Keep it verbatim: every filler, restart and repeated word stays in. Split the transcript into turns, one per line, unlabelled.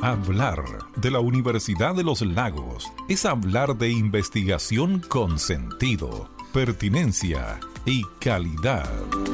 Hablar de la Universidad de los Lagos es hablar de investigación con sentido, pertinencia y calidad.